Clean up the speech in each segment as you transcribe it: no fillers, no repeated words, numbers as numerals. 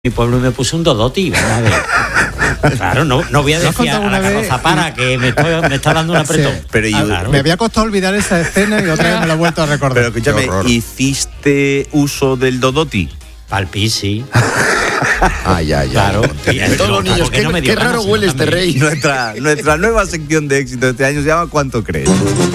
mi pueblo y me puse un Dodoti, vamos a ver. Claro, no voy a decir a la Carrozapara que me está dando un apretón. Sí, pero claro. Me había costado olvidar esa escena y otra vez me la he vuelto a recordar. Pero escúchame, ¿hiciste uso del Dodoti? Palpí, sí. Ya. Claro. Todos los niños, qué raro huele este rey. Nuestra nueva sección de éxito de este año se llama ¿Cuánto crees?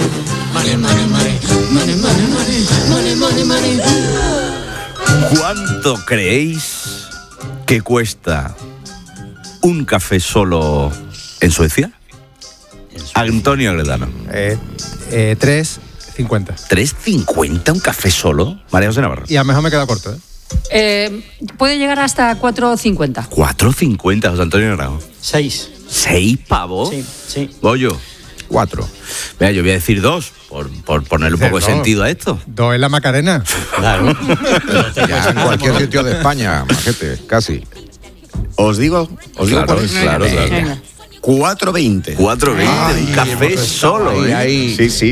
¿Cuánto creéis que cuesta un café solo en Suecia? Antonio Agredano. 3.50. ¿3.50 un café solo? María José Navarro. Y a lo mejor me queda corto, Puede llegar hasta 4.50. 4.50, José Antonio Navarro. 6. ¿6 pavos? Sí. Bollo. 4. Mira, yo voy a decir 2, por ponerle un poco de sentido a esto. 2 en la Macarena. Claro. Ya en cualquier sitio de España, majete, casi. Os digo Claro. 4.20. 4.20, un café solo, Ahí. Sí,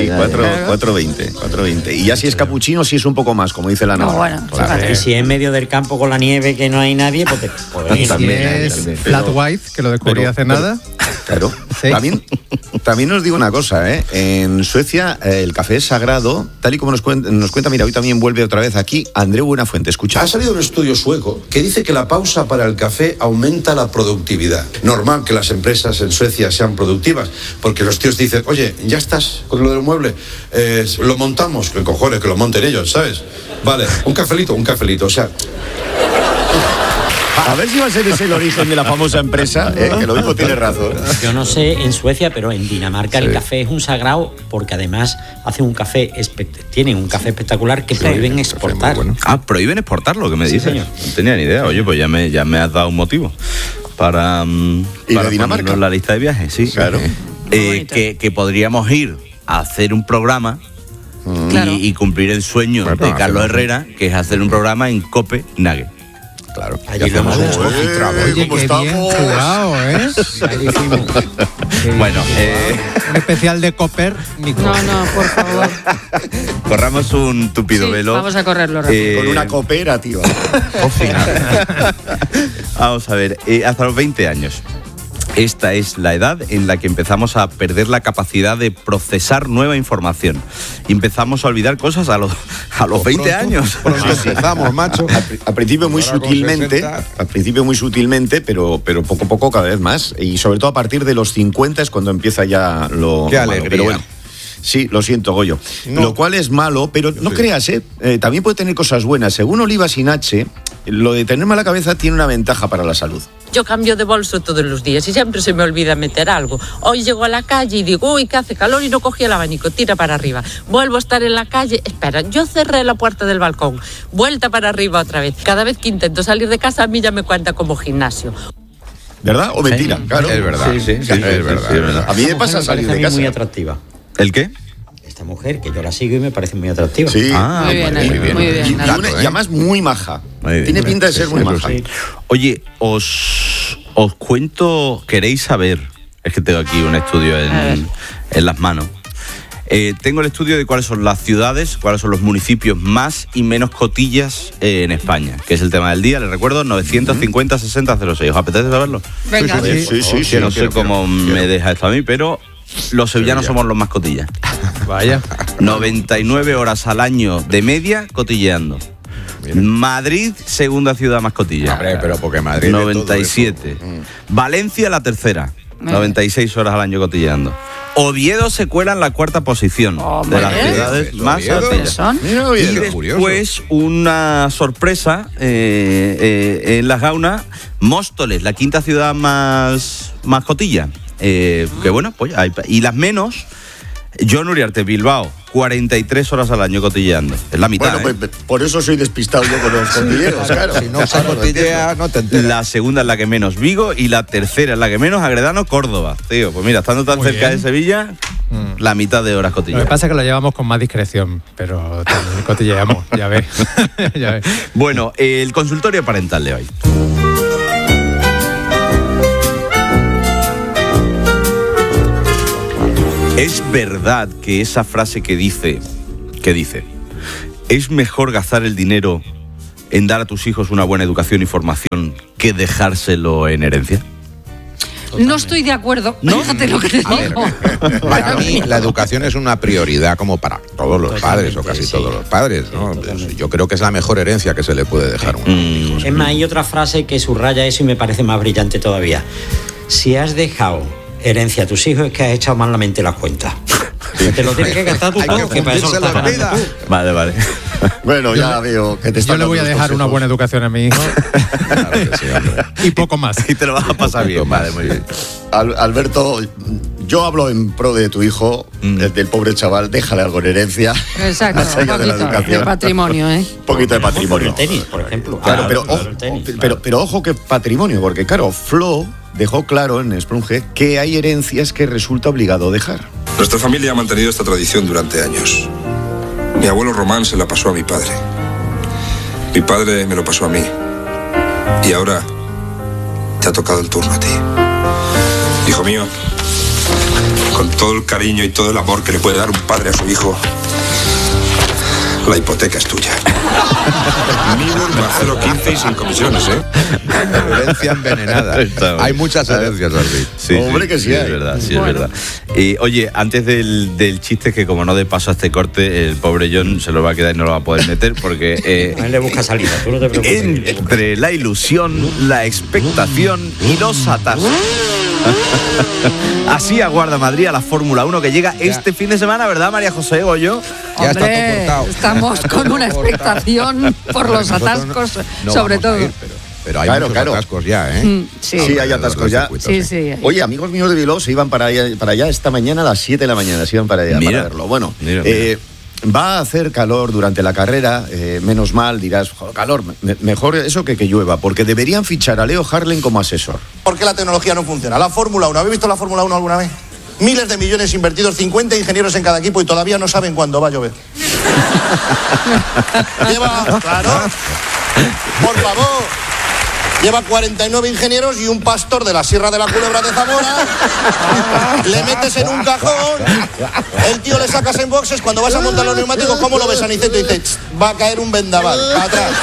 4.20. Y ya si es capuchino, sí es un poco más, como dice la Nava. No, bueno, Y si es en medio del campo con la nieve que no hay nadie, pues Y si También, es flat white, que lo descubrí hace nada. Claro. Sí. También os digo una cosa, en Suecia el café es sagrado, tal y como nos cuenta, mira, hoy también vuelve otra vez aquí Andreu Buenafuente, escucha. Ha salido un estudio sueco que dice que la pausa para el café aumenta la productividad. Normal que las empresas en Suecia sean productivas, porque los tíos dicen, oye, ya estás con lo del mueble, lo montamos, que cojones, que lo monten ellos, ¿sabes? Vale, un cafelito, o sea... A ver si va a ser ese el origen de la famosa empresa, que lo mismo tiene razón. Yo no sé en Suecia, pero en Dinamarca el café es un sagrado porque además hacen tienen un café espectacular que prohíben exportar. Bueno. ¿Prohíben exportarlo? ¿Qué me Sí, dices? señor. No tenía ni idea. Oye, pues ya me has dado un motivo para de Dinamarca? ponerlo en la lista de viajes, sí. Claro. Que podríamos ir a hacer un programa Claro. y cumplir el sueño Bueno, de Carlos hacemos. Herrera, que es hacer un programa en Copenhague. Claro. Allí vamos a un filtrado. Oye, qué bien jugado, Bueno, Un especial de Copérnico. No, por favor. corramos un tupido Sí, velo. vamos a correrlo rápido. Con una cooperativa. Vamos a ver, hasta los 20 años. Esta es la edad en la que empezamos a perder la capacidad de procesar nueva información. Y empezamos a olvidar cosas a los 20 años. Pronto empezamos, macho. Al principio muy Ahora con sutilmente, pero poco a poco cada vez más. Y sobre todo a partir de los 50 es cuando empieza ya lo Qué malo. alegría. Pero bueno, sí, lo siento, Goyo. No. Lo cual es malo, pero no creas, también puede tener cosas buenas. Según Oliva Sinache, lo de tener mala cabeza tiene una ventaja para la salud. Yo cambio de bolso todos los días y siempre se me olvida meter algo. Hoy llego a la calle y digo, uy, que hace calor y no cogí el abanico, tira para arriba. Vuelvo a estar en la calle, espera, yo cerré la puerta del balcón, vuelta para arriba otra vez. Cada vez que intento salir de casa a mí ya me cuenta como gimnasio. ¿Verdad? ¿O mentira? Claro. Es verdad. Sí, Es verdad. A mí me pasa salir de casa. muy atractiva. ¿El qué? Esta mujer, que yo la sigo y me parece muy atractiva. Sí. Muy bien, muy bien. muy bien. Y Nara. además muy maja. Muy bien. Tiene pinta de ser muy maja. Sí. Oye, os cuento, ¿queréis saber? Es que tengo aquí un estudio en las manos. Tengo el estudio de cuáles son las ciudades, cuáles son los municipios más y menos cotillas en España, que es el tema del día. Les recuerdo, 950-6006. ¿Os apetece saberlo? Venga. Sí, Que no sé cómo me deja esto a mí, pero los sevillanos somos los más cotillas. Vaya. 99 horas al año de media cotilleando. Madrid, segunda ciudad más cotilla. Hombre, pero porque Madrid es todo 97. Valencia, la tercera. 96 horas al año cotilleando. Oviedo se cuela en la cuarta posición de las ciudades más Oviedo. cotillas. Son. Mira, Y Oviedo, curioso. después una sorpresa en las Gaunas, Móstoles, la quinta ciudad más cotilla. Que bueno, pues y las menos, John Uriarte, Bilbao, 43 horas al año cotilleando. Es la mitad. Bueno, pues por eso soy despistado yo con los cotilleros, claro. Si no se cotillea, no te enteras. La segunda es la que menos, Vigo, y la tercera es la que menos, Agredano, Córdoba. Tío, pues mira, estando tan Muy cerca bien. de Sevilla, la mitad de horas Lo que cotilleando. pasa es que lo llevamos con más discreción, pero también cotilleamos, ya ves. Ya ves. Bueno, el consultorio parental de hoy. Es verdad que esa frase que dice, es mejor gastar el dinero en dar a tus hijos una buena educación y formación que dejárselo en herencia? No estoy de acuerdo. ¿No? Fíjate lo que te digo. Para mí la educación es una prioridad como para todos los padres o casi todos los padres, ¿no? Yo creo que es la mejor herencia que se le puede dejar a un hijo. Es más, hay otra frase que subraya eso y me parece más brillante todavía. Si has dejado herencia a tus hijos es que has echado malamente las cuentas. Te lo tienes que gastar tú Hay que todo, que para eso lo estás fundirse la ganando tú. Vale. Bueno, ya veo que te Yo están le voy a dando los dejar una consejos. buena educación a mi hijo Claro que sí, hombre. y poco más. Y te lo vas a pasar bien. Vale, muy bien. Alberto, yo hablo en pro de tu hijo, del pobre chaval, déjale algo en herencia. Exacto, Más un allá de la poquito de educación. patrimonio, ¿eh? Un poquito de patrimonio. El tenis, por ejemplo. Claro, pero, Claro, ojo, el tenis, pero ojo que patrimonio, porque claro, Flo dejó claro en Sprunge que hay herencias que resulta obligado dejar. Nuestra familia ha mantenido esta tradición durante años. Mi abuelo Román se la pasó a mi padre. Mi padre me lo pasó a mí. Y ahora te ha tocado el turno a ti. Hijo mío, con todo el cariño y todo el amor que le puede dar un padre a su hijo, la hipoteca es tuya. Miller más 0,15 y sin comisiones, ¿eh? Herencia envenenada. Está bien. Hay muchas herencias así. Sí, Hombre, que sí es hay. verdad, sí, Bueno. es verdad. Oye, antes del chiste, que como no dé paso a este corte, el pobre John se lo va a quedar y no lo va a poder meter, porque A él le busca salida, tú no te preocupes. entre la ilusión, la expectación y los atascos. Así aguarda Madrid a la Fórmula 1 que llega este fin de semana, ¿verdad, María José Goyo? Ya está todo Hombre, cortado. estamos con una expectación por los Nosotros atascos, no sobre vamos a todo. ir, pero hay Claro, muchos claro. atascos ya, ¿eh? Sí. Sí, hay atascos ya. Sí, sí. Oye, amigos míos de Bilbao se iban para allá esta mañana a las 7 de la mañana, se iban para allá Mira. para verlo. Bueno, Mira. va a hacer calor durante la carrera, menos mal, dirás, "Joder, calor, mejor eso que llueva, porque deberían fichar a Leo Harlem como asesor. ¿Por qué la tecnología no funciona? La Fórmula 1, ¿habéis visto la Fórmula 1 alguna vez? Miles de millones invertidos, 50 ingenieros en cada equipo y todavía no saben cuándo va a llover. Claro, por favor. Lleva 49 ingenieros y un pastor de la Sierra de la Culebra de Zamora. Le metes en un cajón, el tío le sacas en boxes, cuando vas a montar los neumáticos, ¿cómo lo ves, Aniceto? Y dices, va a caer un vendaval, para atrás.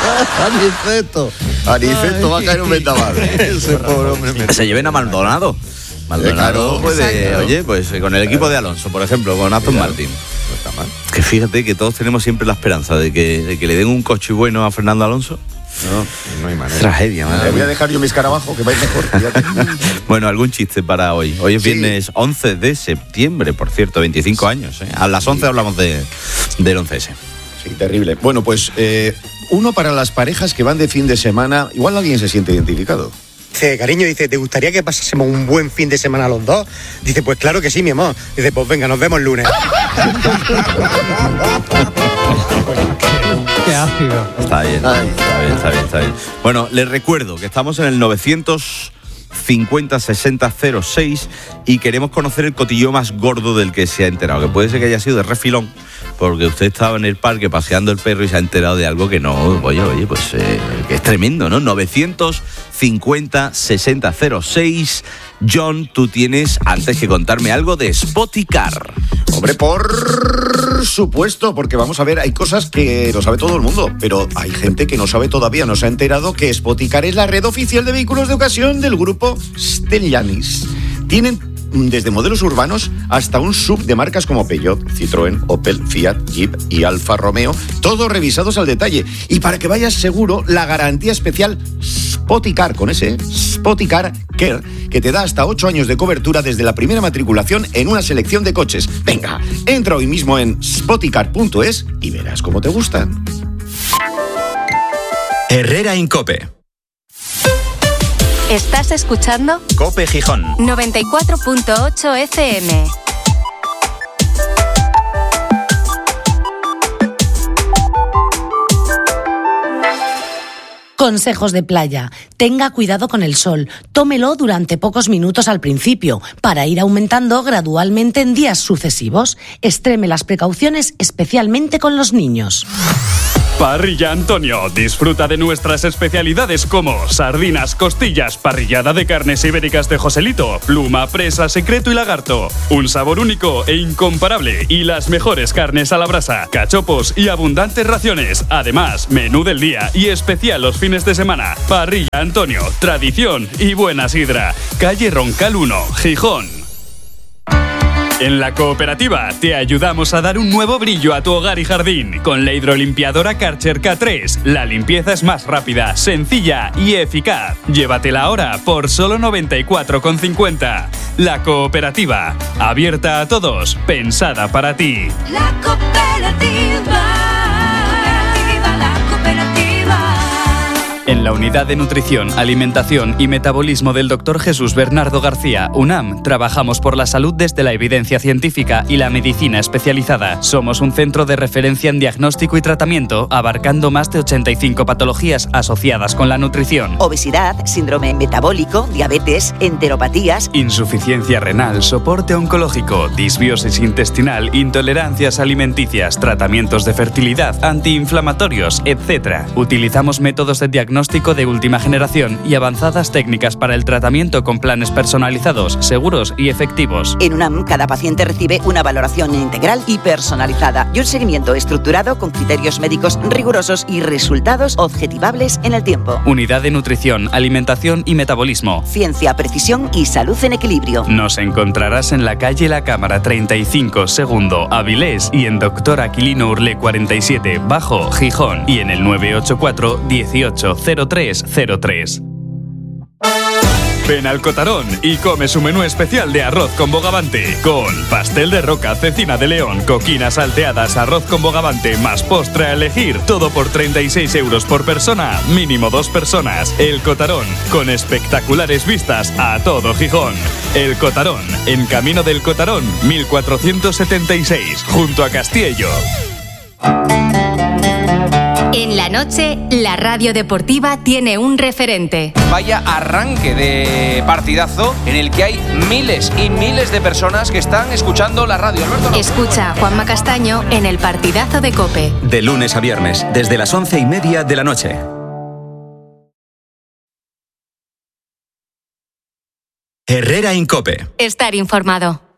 Aniceto, va a caer un vendaval. Ese pobre hombre. Se lleven a Maldonado. Maldonado Claro, puede, exacto. oye, pues con el equipo de Alonso, por ejemplo, con Aston Martin. No está mal. Que fíjate que todos tenemos siempre la esperanza de que le den un coche bueno a Fernando Alonso. No hay manera. Tragedia, Le madre voy a mía. dejar yo mi escarabajo, que vais mejor. fíjate. Bueno, algún chiste para hoy. Hoy es Sí. viernes 11 de septiembre, por cierto, 25 años. ¿eh? A las 11 hablamos del 11S. Sí, terrible. Bueno, pues uno para las parejas que van de fin de semana. Igual alguien se siente identificado. Dice, cariño, dice, ¿te gustaría que pasásemos un buen fin de semana los dos? Dice, pues claro que sí, mi amor. Dice, pues venga, nos vemos el lunes. Qué ácido. Está bien, está bien. Bueno, les recuerdo que estamos en el 950-60-06 y queremos conocer el cotilleo más gordo del que se ha enterado, que puede ser que haya sido de refilón, porque usted estaba en el parque paseando el perro y se ha enterado de algo que no, oye, pues que es tremendo, ¿no? 950-60-06. John, tú tienes antes que contarme algo de Spoticar. Hombre, por supuesto, porque vamos a ver, hay cosas que lo sabe todo el mundo, pero hay gente que no sabe todavía, no se ha enterado que Spoticar es la red oficial de vehículos de ocasión del grupo Stellantis. Tienen desde modelos urbanos hasta un sub de marcas como Peugeot, Citroën, Opel, Fiat, Jeep y Alfa Romeo, todos revisados al detalle. Y para que vayas seguro, la garantía especial Spoticar, con ese, Spoticar Care, que te da hasta 8 años de cobertura desde la primera matriculación en una selección de coches. Venga, entra hoy mismo en spoticar.es y verás cómo te gustan. Herrera Incope. ¿Estás escuchando? Cope Gijón. 94.8 FM. Consejos de playa. Tenga cuidado con el sol. Tómelo durante pocos minutos al principio, para ir aumentando gradualmente en días sucesivos. Extreme las precauciones, especialmente con los niños. Parrilla Antonio. Disfruta de nuestras especialidades como sardinas, costillas, parrillada de carnes ibéricas de Joselito, pluma, presa, secreto y lagarto. Un sabor único e incomparable y las mejores carnes a la brasa, cachopos y abundantes raciones. Además, menú del día y especial los fines de semana. Parrilla Antonio, tradición y buena sidra. Calle Roncal 1, Gijón. En la Cooperativa te ayudamos a dar un nuevo brillo a tu hogar y jardín. Con la hidrolimpiadora Karcher K3, la limpieza es más rápida, sencilla y eficaz. Llévatela ahora por solo 94,50. La Cooperativa, abierta a todos, pensada para ti. La Cooperativa. En la Unidad de Nutrición, Alimentación y Metabolismo del Dr. Jesús Bernardo García, UNAM, trabajamos por la salud desde la evidencia científica y la medicina especializada. Somos un centro de referencia en diagnóstico y tratamiento, abarcando más de 85 patologías asociadas con la nutrición. Obesidad, síndrome metabólico, diabetes, enteropatías, Insuficiencia renal, soporte oncológico, disbiosis intestinal, intolerancias alimenticias, tratamientos de fertilidad, antiinflamatorios, etc. Utilizamos métodos de diagnóstico de última generación y avanzadas técnicas para el tratamiento con planes personalizados, seguros y efectivos. En UNAM, cada paciente recibe una valoración integral y personalizada y un seguimiento estructurado con criterios médicos rigurosos y resultados objetivables en el tiempo. Unidad de Nutrición, Alimentación y Metabolismo. Ciencia, precisión y salud en equilibrio. Nos encontrarás en la calle La Cámara 35, segundo, Avilés, y en Dr. Aquilino Urlé 47, Bajo, Gijón, y en el 984 18 0303. Ven al Cotarón y come su menú especial de arroz con bogavante, con pastel de roca, cecina de león, coquinas salteadas, arroz con bogavante, más postre a elegir. Todo por 36 euros por persona, mínimo 2 personas. El Cotarón, con espectaculares vistas a todo Gijón. El Cotarón, en Camino del Cotarón, 1476, junto a Castiello. En la noche, la radio deportiva tiene un referente. Vaya arranque de partidazo en el que hay miles y miles de personas que están escuchando la radio. Alberto, Escucha a Juanma Castaño en el partidazo de COPE. De lunes a viernes, desde las 11:30 de la noche. Herrera Incope. Estar informado.